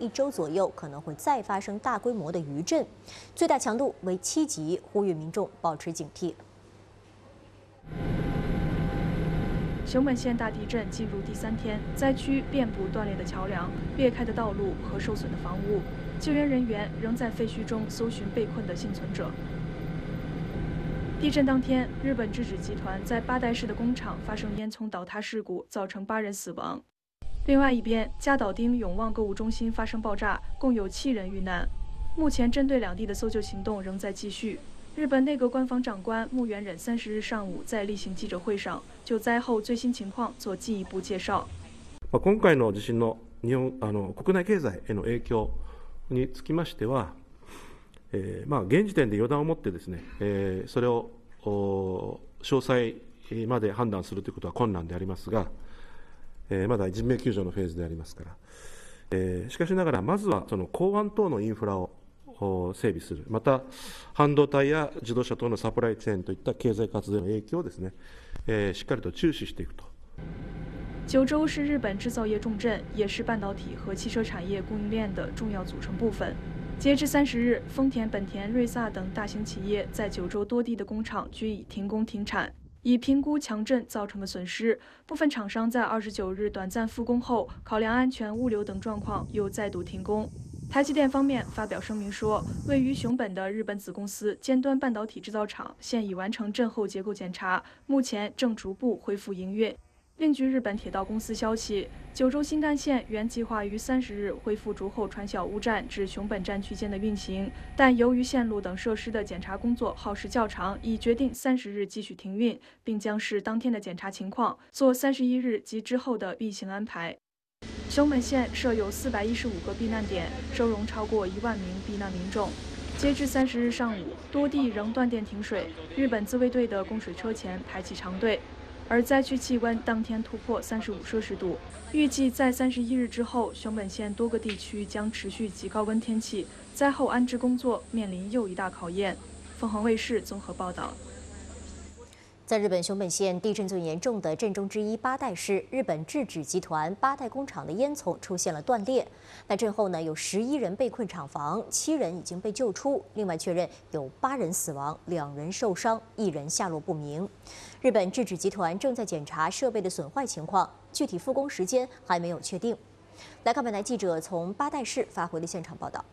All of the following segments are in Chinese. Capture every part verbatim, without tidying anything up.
一周左右可能会再发生大规模的余震，最大强度为七级，呼吁民众保持警惕。 熊本县大地震进入第三天，灾区遍布断裂的桥梁、裂开的道路和受损的房屋，救援人员仍在废墟中搜寻被困的幸存者。地震当天，日本制纸集团在八代市的工厂发生烟囱倒塌事故，造成八人死亡。另外一边，加岛町永旺购物中心发生爆炸，共有七人遇难。目前，针对两地的搜救行动仍在继续。日本内阁官房长官木原忍三十日上午在例行记者会上就灾后最新情况做进一步介绍。 今回の地震の日本あの国内経済への影響につきましては、えー、まあ現時点で予断を持ってですね、えー、それを詳細まで判断するということは困難でありますが、えー、まだ人命救助のフェーズでありますから、えー、しかしながらまずはその港湾等のインフラを整備する、また半導体や自動車等のサプライチェーンといった経済活動への影響をですね、えー、しっかりと注視していくと。 九州是日本制造业重镇，也是半导体和汽车产业供应链的重要组成部分。截至三十日，丰田、本田、瑞萨等大型企业在九州多地的工厂均已停工停产。以评估强震造成的损失，部分厂商在二十九日短暂复工后，考量安全、物流等状况，又再度停工。台积电方面发表声明说，位于熊本的日本子公司尖端半导体制造厂现已完成震后结构检查，目前正逐步恢复营运。另据日本铁道公司消息，九州新干线原计划于三十日恢复竹后川小屋站至熊本站区间的运行，但由于线路等设施的检查工作耗时较长，已决定三十日继续停运，并将视当天的检查情况做三十一日及之后的运行安排。熊本县设有四百一十五个避难点，收容超过一万名避难民众。截至三十日上午，多地仍断电停水，日本自卫队的供水车前排起长队。而灾区气温当天突破三十五摄氏度，预计在三十一日之后，熊本县多个地区将持续极高温天气，灾后安置工作面临又一大考验。凤凰卫视综合报道。 在日本熊本县地震最严重的镇中之一八代市，日本制纸集团八代工厂的烟囱出现了断裂。那震后呢，有十一人被困厂房，七人已经被救出。另外确认有八人死亡，两人受伤，一人下落不明。日本制纸集团正在检查设备的损坏情况，具体复工时间还没有确定。来看本台记者从八代市发回的现场报道。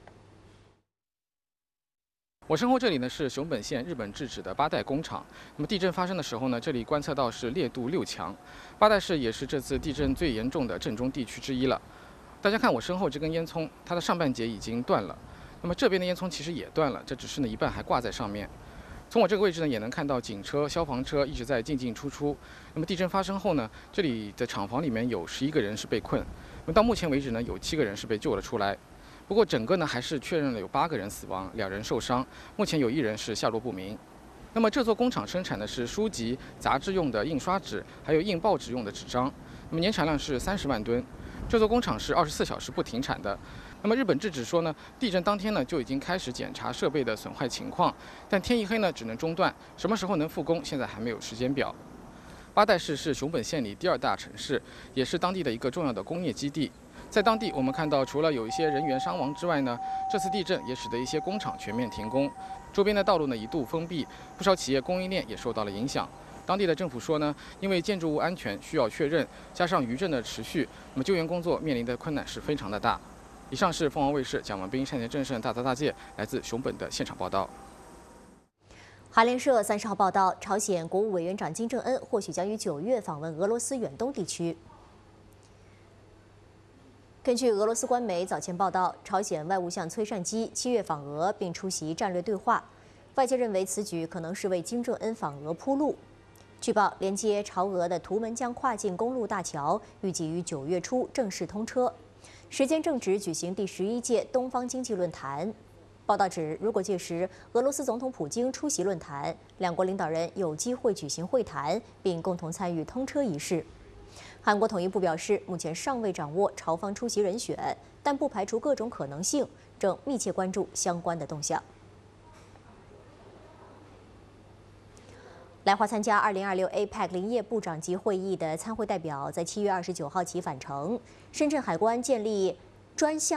我身后这里呢是熊本县日本制纸的八代工厂。那么地震发生的时候呢，这里观测到是烈度六强。八代市也是这次地震最严重的震中地区之一了。大家看我身后这根烟囱，它的上半截已经断了。那么这边的烟囱其实也断了，这只是呢一半还挂在上面。从我这个位置呢，也能看到警车、消防车一直在进进出出。那么地震发生后呢，这里的厂房里面有十一个人是被困。那么到目前为止呢，有七个人是被救了出来。不过整个呢还是确认了有八个人死亡，两人受伤，目前有一人是下落不明。那么这座工厂生产的是书籍、杂志用的印刷纸，还有印报纸用的纸张。那么年产量是三十万吨。这座工厂是二十四小时不停产的。那么日本制纸说呢，地震当天呢就已经开始检查设备的损坏情况，但天一黑呢只能中断，什么时候能复工，现在还没有时间表。八代市是熊本县里第二大城市，也是当地的一个重要的工业基地。在当地，我们看到除了有一些人员伤亡之外呢，这次地震也使得一些工厂全面停工，周边的道路呢一度封闭，不少企业供应链也受到了影响。当地的政府说呢，因为建筑物安全需要确认，加上余震的持续，那么救援工作面临的困难是非常的大。以上是凤凰卫视蒋文斌、单田正胜、大泽大介来自熊本的现场报道。 韩联社三十号报道，朝鲜国务委员长金正恩或许将于九月访问俄罗斯远东地区。根据俄罗斯官媒早前报道，朝鲜外务相崔善基七月访俄并出席战略对话，外界认为此举可能是为金正恩访俄铺路。据报，连接朝俄的图门江跨境公路大桥预计于九月初正式通车，时间正值举行第十一届东方经济论坛。报道指，如果届时俄罗斯总统普京出席论坛，两国领导人有机会举行会谈，并共同参与通车仪式。韩国统一部表示，目前尚未掌握朝方出席人选，但不排除各种可能性，正密切关注相关的动向。来华参加二零二六 A P E C 林业部长级会议的参会代表，在七月二十九号起返程。深圳海关建立专项